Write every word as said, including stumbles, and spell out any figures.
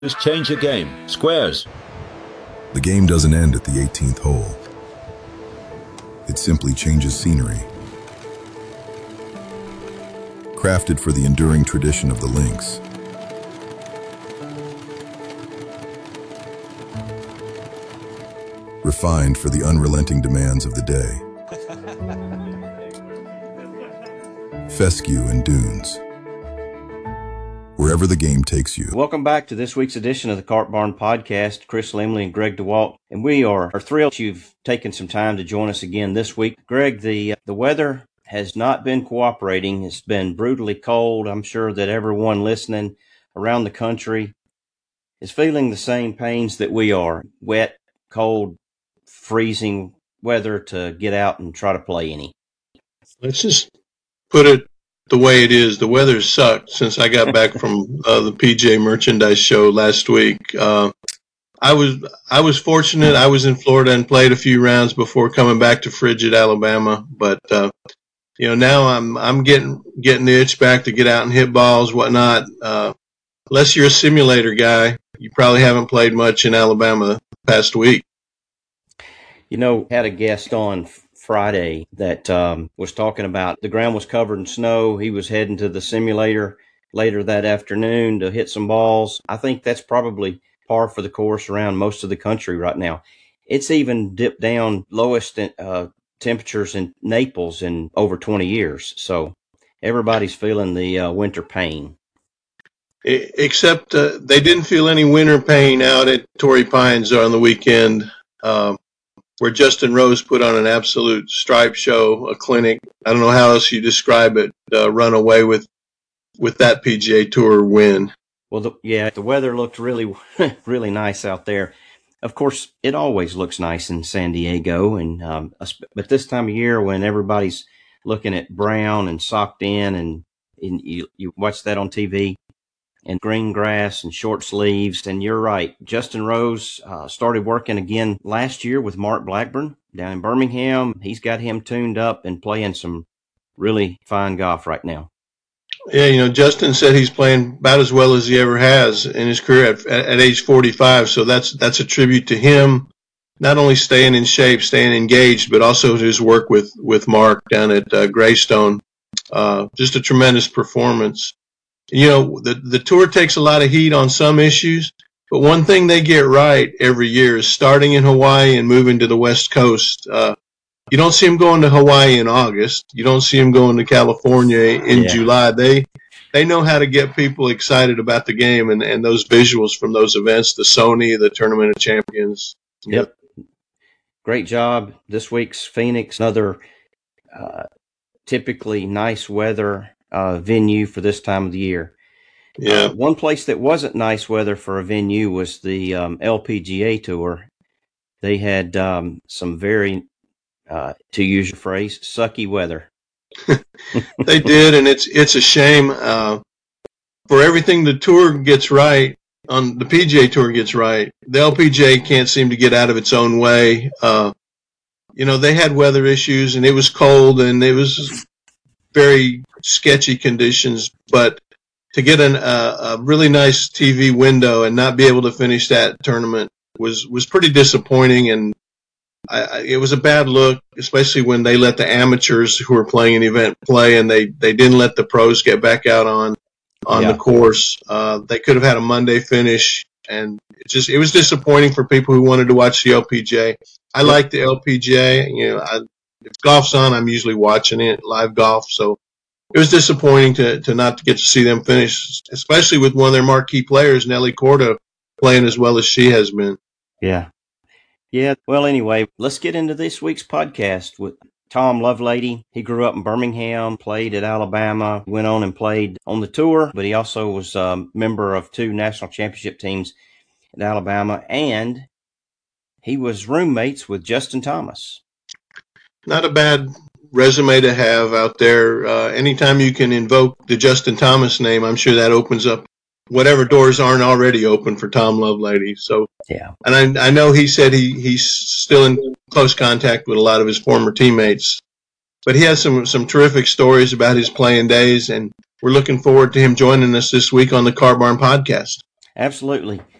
Just change the game. Squares. The game doesn't end at the eighteenth hole. It simply changes scenery. Crafted for the enduring tradition of the links. Refined for the unrelenting demands of the day. Fescue and dunes. Wherever the game takes you. Welcome back to this week's edition of the Cart Barn Podcast. Chris Lemley and Greg DeWalt, and we are, are thrilled you've taken some time to join us again this week. Greg, the the weather has not been cooperating. It's been brutally cold. I'm sure that everyone listening around the country is feeling the same pains that we are. Wet, cold, freezing weather to get out and try to play any. Let's just put it the way it is. The weather sucked since I got back from uh, the P G A Merchandise Show last week. Uh, I was I was fortunate. I was in Florida and played a few rounds before coming back to frigid Alabama. But uh, you know, now I'm I'm getting getting the itch back to get out and hit balls, whatnot. Uh, unless you're a simulator guy, you probably haven't played much in Alabama the past week. You know, had a guest on Friday that um, was talking about the ground was covered in snow. He was heading to the simulator later that afternoon to hit some balls. I think that's probably par for the course around most of the country right now. It's even dipped down lowest uh, temperatures in Naples in over twenty years. So everybody's feeling the uh, winter pain. Except uh, they didn't feel any winter pain out at Torrey Pines on the weekend. Um, where Justin Rose put on an absolute stripe show, a clinic. I don't know how else you describe it, uh, run away with with that P G A Tour win. Well, the, yeah, the weather looked really, really nice out there. Of course, it always looks nice in San Diego, and um, but this time of year when everybody's looking at brown and socked in, and, and you, you watch that on T V, and green grass and short sleeves. And you're right. Justin Rose uh, started working again last year with Mark Blackburn down in Birmingham. He's got him tuned up and playing some really fine golf right now. Yeah, you know, Justin said he's playing about as well as he ever has in his career at, at age forty-five. So that's that's a tribute to him, not only staying in shape, staying engaged, but also his work with, with Mark down at uh, Greystone. Uh, just a tremendous performance. You know, the, the tour takes a lot of heat on some issues, but one thing they get right every year is starting in Hawaii and moving to the West Coast. Uh, you don't see them going to Hawaii in August. You don't see them going to California in yeah. July. They they know how to get people excited about the game and, and those visuals from those events, the Sony, the Tournament of Champions. Yep. yep. Great job. This week's Phoenix, another uh, typically nice weather Uh, venue for this time of the year. Yeah. Uh, one place that wasn't nice weather for a venue was the um, L P G A Tour. They had um, some very, uh, to use your phrase, sucky weather. They did, and it's it's a shame. Uh, for everything the tour gets right, on the P G A Tour gets right, the L P G A can't seem to get out of its own way. Uh, you know, they had weather issues, and it was cold, and it was very sketchy conditions, but to get an, uh, a really nice T V window and not be able to finish that tournament was, was pretty disappointing. And I, I, it was a bad look, especially when they let the amateurs who were playing an event play and they, they didn't let the pros get back out on, on yeah. the course. Uh, they could have had a Monday finish, and it just, it was disappointing for people who wanted to watch the L P G A. I like the L P G A. You know, I, if golf's on, I'm usually watching it, live golf. So it was disappointing to, to not get to see them finish, especially with one of their marquee players, Nelly Korda, playing as well as she has been. Yeah. Yeah. Well, anyway, let's get into this week's podcast with Tom Lovelady. He grew up in Birmingham, played at Alabama, went on and played on the tour, but he also was a member of two national championship teams at Alabama, and he was roommates with Justin Thomas. Not a bad resume to have out there. Uh, anytime you can invoke the Justin Thomas name, I'm sure that opens up whatever doors aren't already open for Tom Lovelady. So, yeah. And I, I know he said he, he's still in close contact with a lot of his former teammates, but he has some, some terrific stories about his playing days, and we're looking forward to him joining us this week on the Cart Barn Podcast. Absolutely.